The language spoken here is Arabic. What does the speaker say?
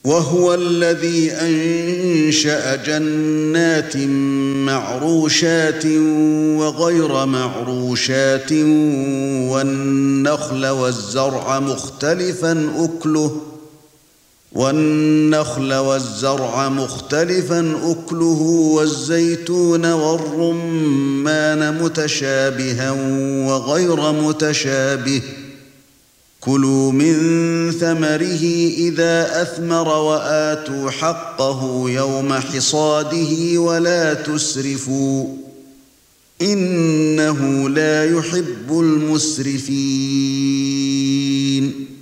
وهو الذي أنشأ جنات معروشات وغير معروشات والنخل والزرع مختلفا أكله والزيتون والرمان متشابها وغير متشابه كلوا من ثمره إذا أثمر وآتوا حقه يوم حصاده ولا تسرفوا إنه لا يحب المسرفين